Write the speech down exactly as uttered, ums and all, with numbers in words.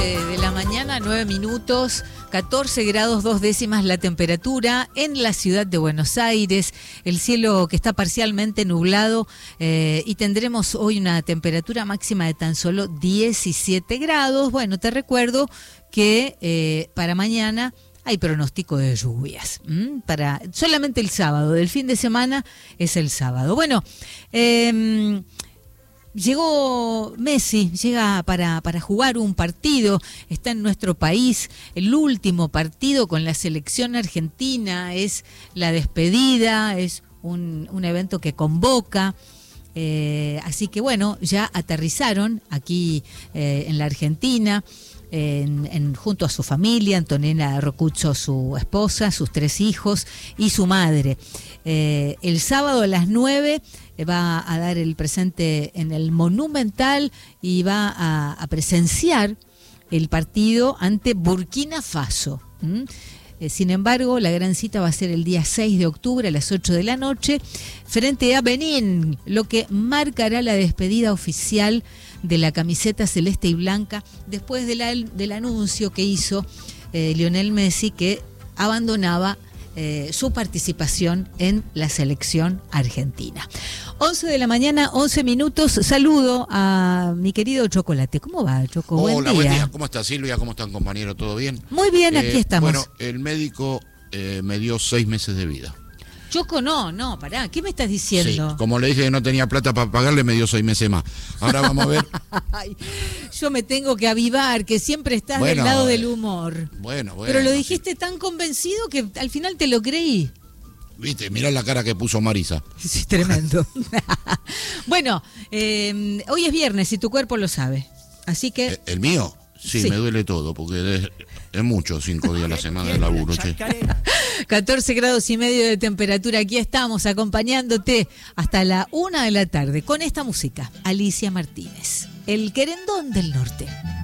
de la mañana, nueve minutos, catorce grados dos décimas la temperatura en la ciudad de Buenos Aires, el cielo que está parcialmente nublado eh, y tendremos hoy una temperatura máxima de tan solo diecisiete grados. Bueno, te recuerdo que eh, para mañana hay pronóstico de lluvias, ¿m? Para solamente el sábado, del fin de semana es el sábado. Bueno, eh, llegó Messi, llega para, para jugar un partido, está en nuestro país, el último partido con la selección argentina, es la despedida, es un, un evento que convoca, eh, así que bueno, ya aterrizaron aquí eh, en la Argentina, En, en, junto a su familia, Antonella Rocuccio, su esposa, sus tres hijos y su madre. Eh, el sábado a las nueve va a dar el presente en el Monumental y va a, a presenciar el partido ante Burkina Faso. ¿Mm? Eh, sin embargo, la gran cita va a ser el día seis de octubre a las ocho de la noche frente a Benín, lo que marcará la despedida oficial de la camiseta celeste y blanca después de la, del anuncio que hizo eh, Lionel Messi, que abandonaba eh, su participación en la selección argentina. once de la mañana, once minutos. Saludo a mi querido Chocolate. ¿Cómo va, Choco? Hola, buen día. buen día. ¿Cómo está Silvia? ¿Cómo están, compañero? ¿Todo bien? Muy bien, aquí eh, estamos. Bueno, el médico eh, me dio seis meses de vida. Choco, no, no, pará, ¿qué me estás diciendo? Sí, como le dije que no tenía plata para pagarle, me dio seis meses más. Ahora vamos a ver. Ay, yo me tengo que avivar, que siempre estás Bueno, del lado eh, del humor. Bueno, bueno. Pero lo dijiste tan convencido que al final te lo creí. Viste, mirá la cara que puso Marisa. Sí, tremendo. Bueno, eh, hoy es viernes y tu cuerpo lo sabe. Así que... ¿El, el mío? Sí, Sí. me duele todo, porque es, es mucho, cinco días a la semana de laburo, che. catorce grados y medio de temperatura. Aquí estamos acompañándote hasta la una de la tarde con esta música. Alicia Martínez, el querendón del norte.